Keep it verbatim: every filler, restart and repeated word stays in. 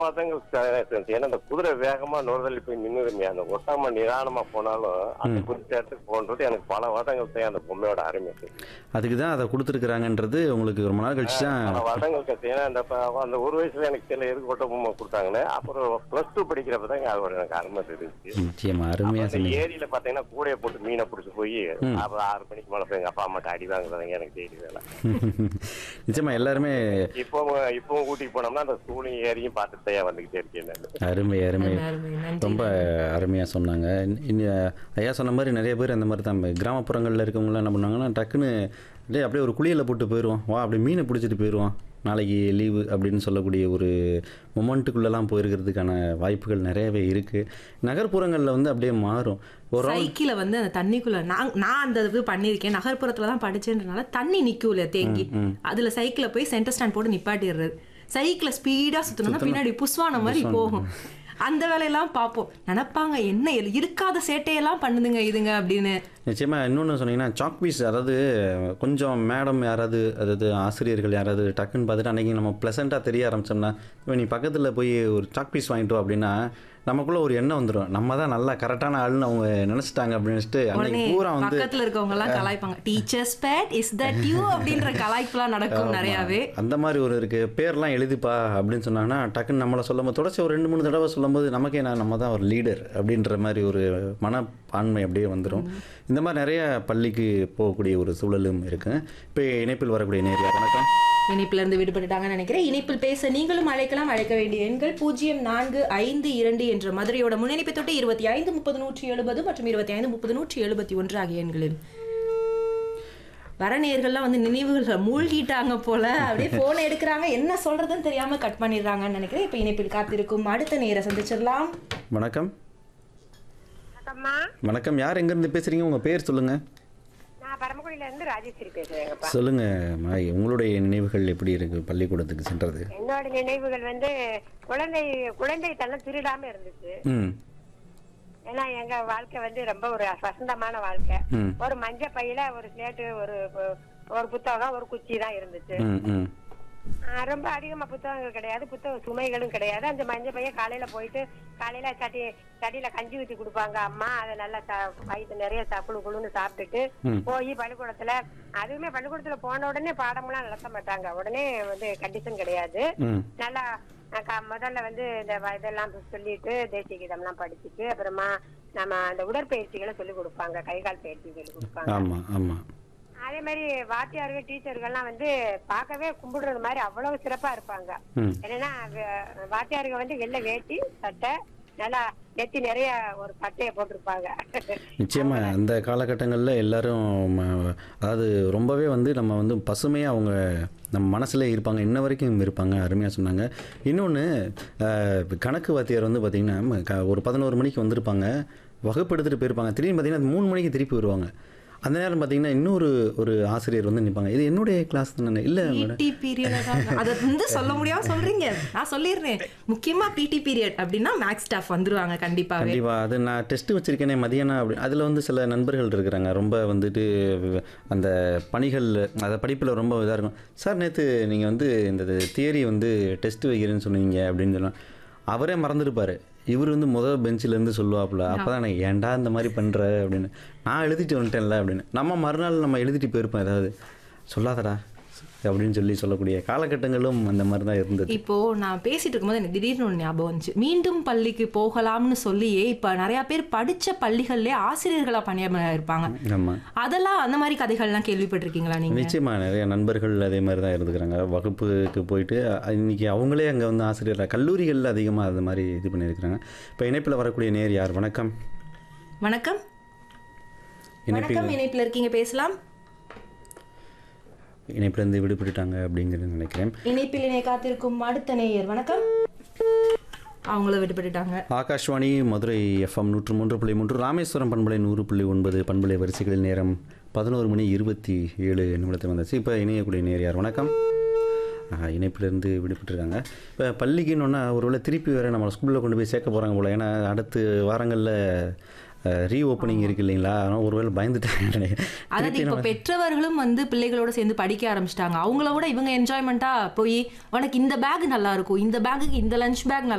மாதங்கள் க- ஏன்னா அந்த குதிரை வேகமா நுழைதல் போய் நின்னுருமே, அந்த ஒட்டாம நிதானமா போனாலும் அந்த ம். குறித்த இடத்துக்கு போன்றது எனக்கு பல வருடங்கள் தான் அந்த பொம்மையோட அருமை தெரியும். அதுக்கு தான் அதை கொடுத்துருக்குறாங்கன்றது உங்களுக்கு ரொம்ப நாள் கழிச்சு தான். பல வருடங்கள் கழிச்சு, ஏன்னா அந்த ப- அந்த ஒரு வயசுல எனக்கு தெரியல எதுக்கு ஒட்ட பொம்மை கொடுத்தாங்கன்னு. அப்புறம் பிளஸ் டூ படிக்கிறப்ப தான் அதோட எனக்கு அருமை தெரிஞ்சுச்சு. நிச்சயமா அப்ப அருமையாக அந்த சொன்னீங்க. ஏரியில பாத்தீங்கன்னா கூடைய போட்டு மீனை பிடிச்சி போய் ம். அப்புறம் ஆறு மணிக்கு மேல போய் எங்க அப்பா அம்மாட்ட அடி வாங்குறதாங்க எனக்கு தெரியல. நிச்சயமா எல்லாருமே இப்போ இப்பவும் கூட்டிட்டு போனோம்னா அந்த ஸ்கூலையும் ஏரியும் பார்த்துட்டு தான் வந்துகிட்டே இருக்கேன் நான். அருமை அருமை அருமை, நன்றி. ரொம்ப அருமையாக சொன்னாங்க. இனி ஐயா சொன்ன மாதிரி நிறைய பேர் அந்த மாதிரி தான் கிராமப்புறங்களில் இருக்கவங்களாம் என்ன பண்ணுவாங்கன்னா டக்குன்னு அப்படியே அப்படியே ஒரு குளியலில் போட்டு போயிடுவோம், வா அப்படியே மீனை பிடிச்சிட்டு போயிடுவோம், நாளைக்கு லீவு அப்படின்னு சொல்லக்கூடிய ஒரு மொமெண்ட்டுக்குள்ளெல்லாம் போயிருக்கிறதுக்கான வாய்ப்புகள் நிறையவே இருக்குது. நகர்ப்புறங்களில் வந்து அப்படியே மாறும் ஒரு round- சைக்கிளை வந்து அந்த தண்ணிக்குள்ள நான் நான் அந்த இது பண்ணியிருக்கேன். நகர்ப்புறத்துல தான் படிச்சேன்றனால தண்ணி நிற்கும்ல தேங்கி, அதுல சைக்கிளை போய் சென்டர் ஸ்டாண்ட் போட்டு நிப்பாட்டிடுறது. சைக்கிளை ஸ்பீடா சுத்தணும்னா பின்னாடி புஸ்வான மாதிரி போகும். அந்த வேலையெல்லாம் பார்ப்போம். நினைப்பாங்க என்ன இது இருக்காத சேட்டையெல்லாம் பண்ணுதுங்க இதுங்க அப்படின்னு. நிச்சயமாக இன்னொன்று சொன்னீங்கன்னா சாக் பீஸ், அதாவது கொஞ்சம் மேடம் யாராவது, அதாவது ஆசிரியர்கள் யாராவது டக்குன்னு பார்த்துட்டு அன்றைக்கி நம்ம ப்ளசண்ட்டாக தெரிய ஆரம்பித்தோம்னா, இப்போ நீ பக்கத்தில் போய் ஒரு சாக் பீஸ் வாங்கிட்டு வா அப்படின்னா நமக்குள்ளே ஒரு எண்ணம் வந்துடும், நம்ம தான் நல்லா கரெக்டான ஆளுன்னு அவங்க நினச்சிட்டாங்க அப்படின்னு நினச்சிட்டு அன்றைக்கி உடனே பூரா வந்து பக்கத்துல இருக்கவங்க எல்லாம் கலாய்ப்பாங்க. Teachers bad is that you அப்படின்ற கலாய்ப்புலாம் நடக்கும் நிறையாவே. அந்த மாதிரி ஒரு இருக்குது. பேர்லாம் எழுதிப்பா அப்படின்னு சொன்னாங்கன்னா டக்குன்னு நம்மளை சொல்லும்போது தொடர்ச்சி ஒரு ரெண்டு மூணு தடவை சொல்லும்போது நமக்கே நான் நம்ம தான் ஒரு லீடர் அப்படின்ற மாதிரி ஒரு மனப்பான்மை அப்படியே வந்துடும். இந்த மாதிரி நிறைய பள்ளிக்கு போகக்கூடிய ஒரு சூழலும் இருக்குது. இப்போ இணைப்பில் வரக்கூடிய நேரில் வணக்கம். இணைப்புல இருந்து விடுபட்டுட்டாங்கன்னு நினைக்கிறேன். இணைப்பில் பேச நீங்களும் அழைக்கலாம். அழைக்க வேண்டிய எண்கள் பூஜ்ஜியம் நான்கு ஐந்து இரண்டு என்ற மதுரையோட முன்னணிப்பை தொட்டு இருபத்தி ஐந்து முப்பது நூற்றி எழுபது மற்றும் இருபத்தி ஐந்து முப்பது நூற்றி எழுபத்தி ஒன்று ஆகிய எண்களில் வர நேயர்கள்லாம் வந்து நினைவுகள் மூழ்கிட்டாங்க போல, அப்படியே போனை எடுக்கிறாங்க, என்ன சொல்றதுன்னு தெரியாம கட் பண்ணிடுறாங்கன்னு நினைக்கிறேன். இப்ப இணைப்பில் காத்திருக்கும் அடுத்த நேர சந்திச்சிடலாம். வணக்கம். வணக்கம்மா. வணக்கம். யார் எங்கேருந்து பேசுகிறீங்க? உங்கள் பேர் சொல்லுங்கள். நான் பரமக்குடியில இருந்து ராஜேஸ்வரி பேசுறேங்கப்பா. சொல்லுங்கள் மாய், உங்களுடைய நினைவுகள் எப்படி இருக்குது பள்ளிக்கூடத்துக்கு சென்றது? என்னோட நினைவுகள் வந்து குழந்தை குழந்தை தன்னம் திருடாம இருந்துச்சு. ம் ஏன்னா எங்க வாழ்க்கை வந்து ரொம்ப ஒரு வசந்தமான வாழ்க்கை. ம் ஒரு மஞ்ச பையில ஒரு ஸ்லேட்டு, ஒரு ஒரு புத்தகம், ஒரு குச்சி தான் இருந்துச்சு. ம் ம் ஆஹ் ரொம்ப அதிகமா புத்தகங்கள் கிடையாது, புத்தக சுமைகளும் கிடையாது. அந்த மஞ்ச பையன் காலையில போயிட்டு காலையில சட்டி சட்டியில கஞ்சி ஊத்தி கொடுப்பாங்க அம்மா, அதை நல்லா வயிற்று நிறைய குழு குழுன்னு சாப்பிட்டுட்டு ம். போய் பள்ளிக்கூடத்துல, அதுவுமே பள்ளிக்கூடத்துல போன உடனே பாடம்லாம் நடத்த மாட்டாங்க, உடனே வந்து கண்டிஷன் கிடையாது. ம் நல்லா அஹ் க- முதல்ல வந்து இந்த வ- இதெல்லாம் சொல்லிட்டு தேசிய கீதம் எல்லாம் படிச்சுட்டு அப்புறமா நம்ம அந்த உடற்பயிற்சிகளை சொல்லி கொடுப்பாங்க, கைகால் பயிற்சி சொல்லி கொடுப்பாங்க. ஆமாம் ஆமாம். அதே மாதிரி வாத்தியார்கள் டீச்சர்கள்லாம் வந்து பார்க்கவே கும்பிடுறது மாதிரி அவ்வளவு சிறப்பா இருப்பாங்க. ம் என்னன்னா வ- வாத்தியார்கள் வந்து வெள்ளை வேட்டி சட்டை, நல்லா நெத்தி நிறைய ஒரு பட்டையை போட்டிருப்பாங்க. நிச்சயமாக அந்த காலகட்டங்களில் எல்லாரும் ம- அதாவது ரொம்பவே வந்து நம்ம வந்து பசுமையாக அவங்க நம்ம மனசுல இருப்பாங்க, இன்ன வரைக்கும் இருப்பாங்க. அருமையாக சொன்னாங்க. இன்னொன்று கணக்கு வாத்தியார் வந்து பார்த்திங்கன்னா க ஒரு பதினோரு மணிக்கு வந்திருப்பாங்க, வகுப்பு எடுத்துகிட்டு போயிருப்பாங்க. திடீர்னு பார்த்திங்கன்னா மூணு மணிக்கு திருப்பி வருவாங்க. அந்த நேரம் பார்த்தீங்கன்னா இன்னொரு ஒரு ஆசிரியர் வந்து நிற்பாங்க, இது என்னுடைய கிளாஸ் தானே, இல்லை பிடி பீரியட் அதை வந்து சொல்ல முடியாம சொல்றீங்க, நான் சொல்லிடுறேன். முக்கியமா பிடி பீரியட் அப்படின்னா மேக்ஸ் ஸ்டாஃப் வந்துருவாங்க கண்டிப்பாவே. கண்டிப்பாக. அது நான் டெஸ்ட்டு வச்சுருக்கேனே மதியானம் அப்படி, அதில் வந்து சில நண்பர்கள் இருக்கிறாங்க ரொம்ப வந்துட்டு அந்த பணிகள், அதை படிப்பில் ரொம்ப இதாக இருக்கும். சார் நேற்று நீங்கள் வந்து இந்த தியரி வந்து டெஸ்ட்டு வைக்கிறேன்னு சொன்னீங்க அப்படின்னு சொல்லலாம். அவரே மறந்துருப்பார். இவர் வந்து முதல் பெஞ்சிலேருந்து சொல்லுவாப்புல, அப்போ தான் எனக்கு ஏன்டா இந்த மாதிரி பண்ணுற அப்படின்னு, நான் எழுதிட்டு வந்துட்டேன்ல அப்படின்னு. நம்ம மறுநாள் நம்ம எழுதிட்டு போயிருப்போம், ஏதாவது சொல்லாதடா அப்படின்னு சொல்லி சொல்லக்கூடிய காலகட்டங்களும் அந்த மாதிரி தான் இருந்தது. இப்போ நான் பேசிட்டு இருக்கும்போது எனக்கு திடீர்னு ஒரு ஞாபகம் வந்துச்சு. மீண்டும் பள்ளிக்கு போகலாம்னு சொல்லியே இப்ப நிறைய பேர் படிச்ச பள்ளிகள்லயே ஆசிரியர்களா பணியாம இருப்பாங்க. ஆமாம். அதெல்லாம் அந்த மாதிரி கதைகள்லாம் கேள்விப்பட்டிருக்கீங்களா நீங்க? நிச்சயமாக நிறைய நண்பர்கள் அதே மாதிரி தான் இருந்துக்கிறாங்க. வகுப்புக்கு போயிட்டு அ- இன்னைக்கு அவங்களே அங்கே வந்து ஆசிரியர், கல்லூரிகளில் அதிகமாக அது மாதிரி இது பண்ணியிருக்கிறாங்க. இப்போ இணைப்பில் வரக்கூடிய நேர் யார்? வணக்கம். வணக்கம். இணைப்பில் வணக்கம், இணைப்புல இருக்கீங்க, பேசலாம். இணைப்பிலேருந்து விடுபட்டுட்டாங்க அப்படிங்கிறது நினைக்கிறேன். இணைப்பில் இணை காத்திருக்கும் அடுத்த நேயர். வணக்கம். அவங்கள விடுபட்டுட்டாங்க. ஆகாஷ்வாணி மதுரை எஃப்எம் நூற்று மூன்று புள்ளி மூன்று, ராமேஸ்வரம் பண்பலை நூறு புள்ளி ஒன்பது பண்பலை வரிசைகளில் நேரம் பதினோரு மணி இருபத்தி ஏழு நிமிடத்தில் வந்தாச்சு. இப்போ இணையக்கூடிய நேர் யார்? வணக்கம். இணைப்பிலேருந்து விடுபட்டுருக்காங்க. இப்போ பள்ளிக்குன்னு ஒன்றா ஒருவேளை திருப்பி வேறு நம்ம ஸ்கூலில் கொண்டு போய் சேர்க்க போகிறாங்க போல், ஏன்னா அடுத்த வாரங்களில் ரீ ஓப்பனிங் இருக்கு இல்லைங்களா, அதனால் ஒருவேளை பயந்துட்டாங்க. அதாவது இப்போ பெற்றவர்களும் வந்து பிள்ளைகளோட சேர்ந்து படிக்க ஆரம்பிச்சிட்டாங்க. அவங்கள விட இவங்க என்ஜாய்மெண்ட்டாக போய் உனக்கு இந்த பேக் நல்லா இருக்கும், இந்த பேக்குக்கு இந்த லஞ்ச் பேக்